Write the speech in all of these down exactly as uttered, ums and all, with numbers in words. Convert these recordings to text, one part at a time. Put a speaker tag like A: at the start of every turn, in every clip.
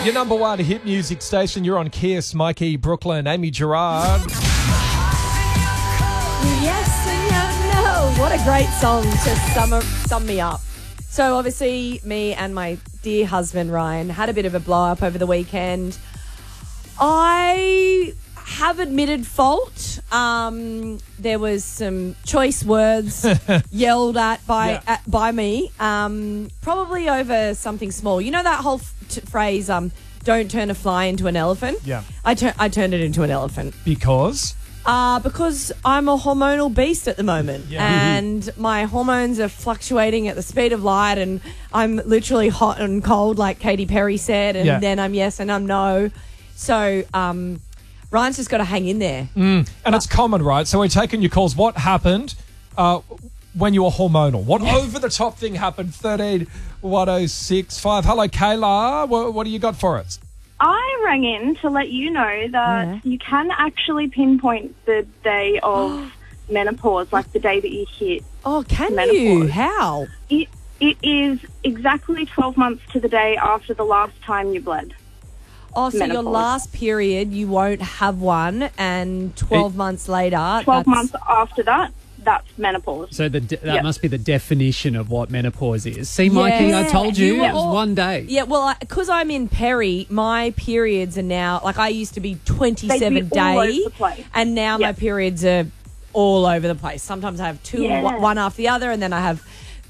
A: Your number one hit music station. You're on Kiss. Mikey, Brooklyn, Amy Gerard.
B: Yes, no, no. What a great song to sum, sum me up. So obviously me and my dear husband Ryan had a bit of a blow up over the weekend. I have admitted fault. Um, there was some choice words yelled at by
A: Yeah.
B: at, by me, um, probably over something small. You know that whole f- t- phrase, um, "Don't turn a fly into an elephant."
A: Yeah.
B: I tur- I turned it into an elephant.
A: Because?
B: Uh, because I'm a hormonal beast at the moment,
A: Yeah.
B: and my hormones are fluctuating at the speed of light, and I'm literally hot and cold, like Katy Perry said, and
A: Yeah.
B: then I'm yes and I'm no. So um, Ryan's just got to hang in there.
A: Mm. And it's common, right? So we're taking your calls. What happened uh, when you were hormonal? What over-the-top thing happened? thirteen one oh six five. Hello, Kayla. What, what do you got for us?
C: I rang in to let you know that
B: Yeah.
C: you can actually pinpoint the day of menopause, like the day that you hit.
B: Oh, can
C: Menopause.
B: you? How?
C: It, it is exactly twelve months to the day after the last time you bled.
B: Oh, so your
C: Menopause.
B: last period, you won't have one, and twelve
A: It-
B: months later,
C: twelve
B: that's,
C: months after that, that's menopause.
D: So the, de- that
C: Yep.
D: must be the definition of what menopause is. See, Mikey,
B: Yeah.
D: I told you,
B: You were
D: it was
B: all-
D: one day.
B: Yeah, well, because I'm in peri, my periods are now, like I used to be twenty-seven
C: They'd be all over
B: day,
C: the place.
B: and now my
C: Yep.
B: periods are all over the place. Sometimes I have two,
C: Yeah.
B: one one after the other, and then I have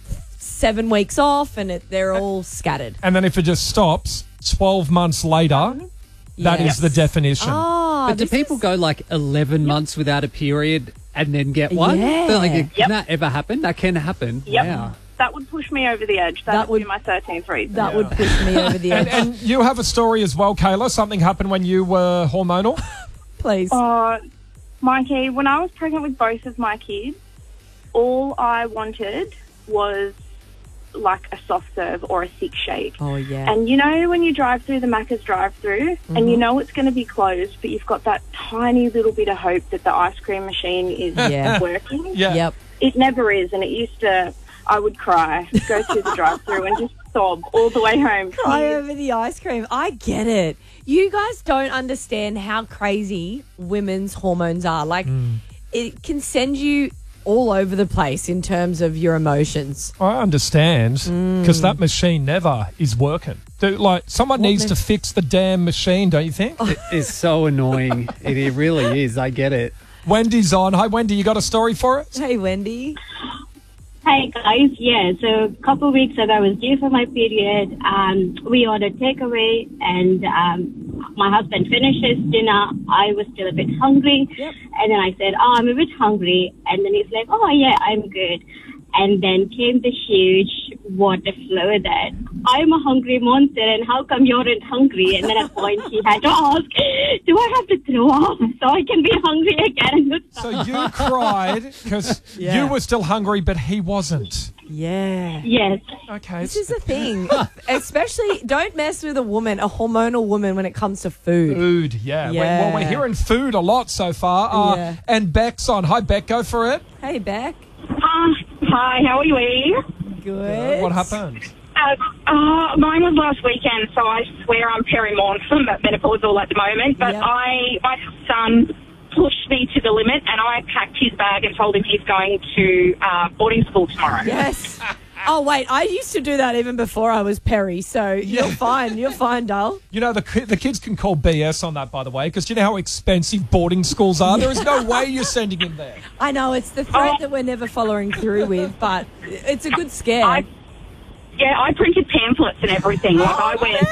B: seven weeks off, and it, they're all scattered.
A: And then if it just stops, twelve months later, that is
B: Yes.
A: the definition.
B: Oh,
D: But do
B: this
D: people
B: is-
D: go like eleven months without a period and then get one?
B: Yeah.
D: They're like, can
C: Yep.
D: that ever happen? That can happen.
C: Yep.
D: Wow.
C: That would push me over the edge. That,
B: That
C: would
B: would-
C: be my thirteenth reason.
B: That would push me over the
A: And,
B: edge.
A: and you have a story as well, Kayla. Something happened when you were hormonal?
B: Please.
C: Uh, Mikey, when I was pregnant with both of my kids, all I wanted was like a soft serve or a thick shake.
B: Oh, yeah.
C: And you know when you drive through the Macca's drive-through and you know it's going to be closed, but you've got that tiny little bit of hope that the ice cream machine is
B: Yeah.
C: working?
A: Yeah.
B: Yep.
C: It never is, and it used to, I would cry, go through the drive-through and just sob all the way home.
B: Cry
C: Tears.
B: over the ice cream. I get it. You guys don't understand how crazy women's hormones are. Like, it can send you all over the place in terms of your emotions.
A: I understand, because that machine never is working. Do, like, someone needs
B: ma-
A: to fix the damn machine, don't you think?
D: It is so annoying. It, it really is. I get it.
A: Wendy's on. Hi, Wendy. You got a story for us?
B: Hey, Wendy.
E: Hey guys, yeah, so a couple of weeks ago I was due for my period. Um, we ordered takeaway and um, my husband finished his dinner. I was still a bit hungry.
B: Yep.
E: And then I said, oh, I'm a bit hungry. And then he's like, oh, yeah, I'm good. And then came the huge water flow that I'm a hungry monster and how come you're not hungry? And then at point he had to ask, do I have to throw up so I can be hungry again?
A: So you cried because
B: Yeah.
A: you were still hungry, but he wasn't.
B: Yeah.
E: Yes.
A: Okay.
B: This is the thing. Especially, don't mess with a woman, a hormonal woman, when it comes to food.
A: Food, yeah. We-
B: Yeah.
A: well, we're hearing food a lot so far. Uh,
B: Yeah.
A: And Beck's on. Hi, Beck. Go for it.
B: Hey, Beck.
C: Uh, hi, how are you?
B: Good.
A: What happened?
C: Uh, uh, mine was last weekend, so I swear I'm perimorphin, but menopausal at the moment. But
B: Yep.
C: I, my son pushed me to the limit, and I packed his bag and told him he's going to uh, boarding school tomorrow.
B: Yes. Oh, wait. I used to do that even before I was Perry, so you're fine. You're fine, doll.
A: You know, the ki- the kids can call B S on that, by the way, because you know how expensive boarding schools are? There is no way you're sending him there.
B: I know, it's the threat
C: Oh.
B: that we're never following through with, but it's a good scare.
C: I, yeah, I printed pamphlets and everything. Like I went